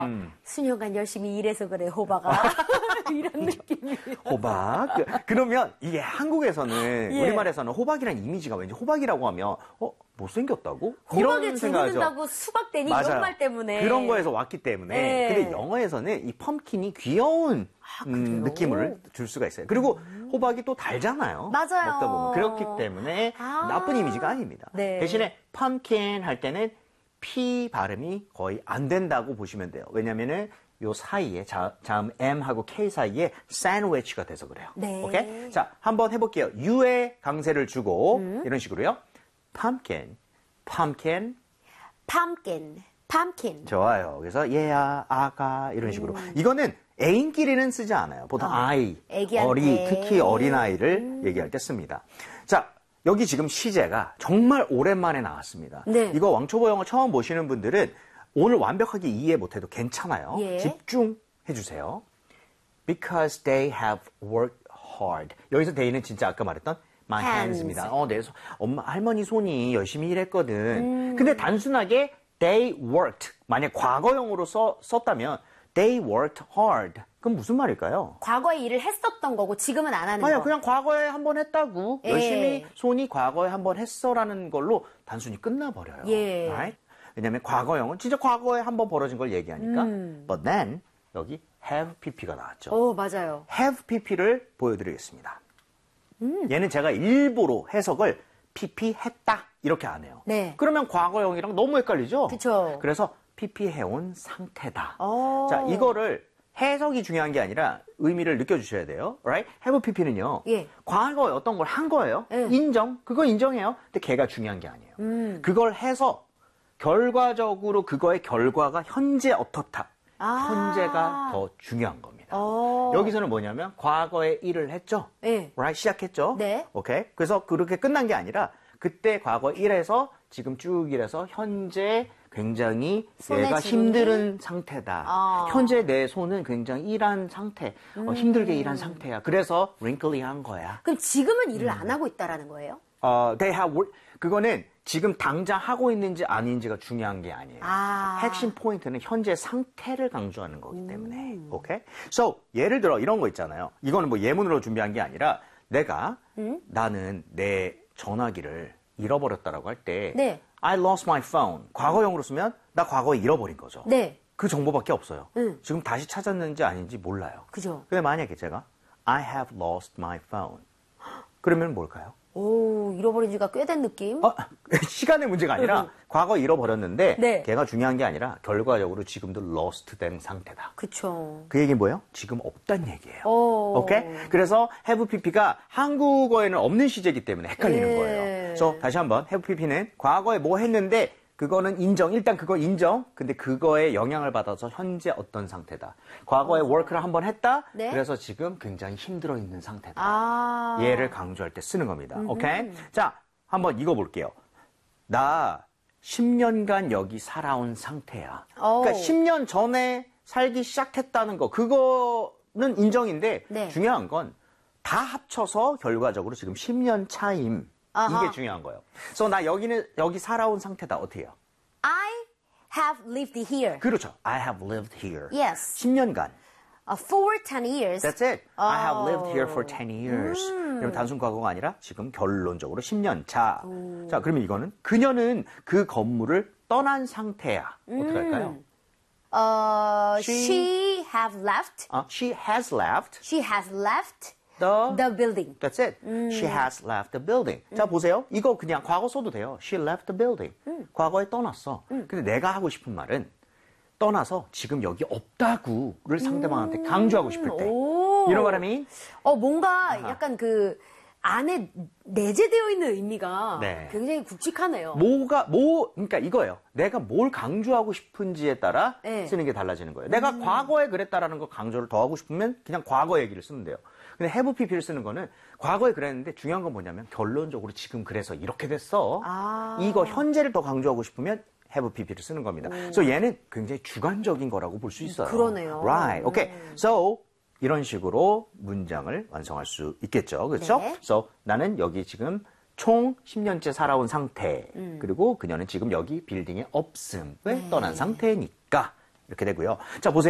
수년간 열심히 일해서 그래, 호박아. 이런 느낌이. 호박. 그러면 이게 한국에서는, 예. 우리말에서는 호박이라는 이미지가 왠지 호박이라고 하면, 못생겼다고? 호박에 생각하죠. 죽는다고 수박되니 맞아요. 이런 말 때문에. 그런 거에서 왔기 때문에. 예. 근데 영어에서는 이 펌킨이 귀여운 느낌을 줄 수가 있어요. 그리고 호박이 또 달잖아요. 맞아요. 먹다 보면. 그렇기 때문에 나쁜 이미지가 아닙니다. 네. 대신에 펌킨 할 때는 P 발음이 거의 안 된다고 보시면 돼요. 왜냐면은 요 사이에, 자음 M하고 K 사이에 샌드위치가 돼서 그래요. 네. 오케이? 자, 한번 해볼게요. U에 강세를 주고, 이런 식으로요. pumpkin, pumpkin. pumpkin, pumpkin. 좋아요. 그래서 얘야, 아가, 이런 식으로. 이거는 애인끼리는 쓰지 않아요. 보통 아이, 애기한테. 특히 어린아이를 얘기할 때 씁니다. 자, 여기 지금 시제가 정말 오랜만에 나왔습니다. 네. 이거 왕초보 영어 처음 보시는 분들은 오늘 완벽하게 이해 못해도 괜찮아요. 예. 집중해 주세요. Because they have worked hard. 여기서 they는 진짜 아까 말했던 my hands입니다. 내 엄마, 할머니 손이 열심히 일했거든. 근데 단순하게 they worked. 만약 과거형으로 썼다면 they worked hard. 그럼 무슨 말일까요? 과거에 일을 했었던 거고 지금은 안 하는 아니요, 거. 그냥 과거에 한번 했다고. 예. 열심히 손이 과거에 한번 했어라는 걸로 단순히 끝나버려요. 예. Right? 왜냐면 과거형은 진짜 과거에 한번 벌어진 걸 얘기하니까. But then 여기 have pp가 나왔죠. 오, 맞아요. have pp를 보여드리겠습니다. 얘는 제가 일부러 해석을 pp 했다 이렇게 안 해요. 네. 그러면 과거형이랑 너무 헷갈리죠? 그쵸. 그래서 pp 해온 상태다. 오. 자, 이거를 해석이 중요한 게 아니라 의미를 느껴주셔야 돼요. Right? have pp는요. 예. 과거에 어떤 걸 한 거예요. 예. 인정. 그거 인정해요. 근데 걔가 중요한 게 아니에요. 그걸 해서 결과적으로 그거의 결과가 현재 어떻다. 현재가 더 중요한 겁니다. 여기서는 뭐냐면 과거에 일을 했죠. 예. Right? 시작했죠. 네. 오케이. 그래서 그렇게 끝난 게 아니라 그때 과거 일해서 지금 쭉 일해서 현재 굉장히 손에 내가 쥐는 힘든 상태다. 현재 내 손은 굉장히 일한 상태, 힘들게 일한 상태야. 그래서 wrinkly한 거야. 그럼 지금은 일을 안 하고 있다라는 거예요? They have work. 그거는 지금 당장 하고 있는지 아닌지가 중요한 게 아니에요. 핵심 포인트는 현재 상태를 강조하는 거기 때문에. 오케이? So, 예를 들어 이런 거 있잖아요. 이거는 뭐 예문으로 준비한 게 아니라 내가 나는 내 전화기를 잃어버렸다라고 할 때 네. I lost my phone. 과거형으로 쓰면 나 과거에 잃어버린 거죠. 네. 그 정보밖에 없어요. 지금 다시 찾았는지 아닌지 몰라요. 그죠. 근데 만약에 제가 I have lost my phone. 그러면 뭘까요? 오, 잃어버린 지가 꽤 된 느낌? 시간의 문제가 아니라 과거 잃어버렸는데 네. 걔가 중요한 게 아니라 결과적으로 지금도 lost 된 상태다. 그쵸. 그 얘기는 뭐예요? 지금 없단 얘기예요. 오. 오케이? 그래서 have pp가 한국어에는 없는 시제이기 때문에 헷갈리는 예. 거예요. 그래서 다시 한번 have pp는 과거에 뭐 했는데 그거는 인정. 일단 그거 인정. 근데 그거에 영향을 받아서 현재 어떤 상태다. 과거에 work를 한번 했다. 네. 그래서 지금 굉장히 힘들어 있는 상태다. 얘를 강조할 때 쓰는 겁니다. 오케이? 자, 한번 이거 볼게요. 나 10년간 여기 살아온 상태야. 그러니까 10년 전에 살기 시작했다는 거. 그거는 인정인데 네. 중요한 건 다 합쳐서 결과적으로 지금 10년 차임. 이게 중요한 거예요. 그래서 나 여기 살아온 상태다. 어떻게 해요? I have lived here. 그렇죠. I have lived here. Yes. 10년간. For 10 years. That's it. I have lived here for 10 years. 그럼 단순 과거가 아니라 지금 결론적으로 10년 차. 자, 그러면 이거는 그녀는 그 건물을 떠난 상태야. 어떻게 할까요? She have left. She has left She has left the building. That's it. She has left the building. 자, 보세요. 이거 그냥 과거 써도 돼요. She left the building. 과거에 떠났어. 근데 내가 하고 싶은 말은 떠나서 지금 여기 없다구를 상대방한테 강조하고 싶을 때. You know what I mean? 뭔가 약간 그 안에 내재되어 있는 의미가 네. 굉장히 굵직하네요. 그러니까 이거예요. 내가 뭘 강조하고 싶은지에 따라 네. 쓰는 게 달라지는 거예요. 내가 과거에 그랬다라는 거 강조를 더 하고 싶으면 그냥 과거 얘기를 쓰면 돼요. 근데 have pp를 쓰는 거는 과거에 그랬는데 중요한 건 뭐냐면 결론적으로 지금 그래서 이렇게 됐어. 이거 현재를 더 강조하고 싶으면 have pp를 쓰는 겁니다. 그래서 얘는 굉장히 주관적인 거라고 볼 수 있어요. 그러네요. Right. Okay. So 이런 식으로 문장을 완성할 수 있겠죠. 그렇죠? 네. So 나는 여기 지금 총 10년째 살아온 상태. 그리고 그녀는 지금 여기 빌딩에 없음을 떠난 상태니까 이렇게 되고요. 자, 보세요.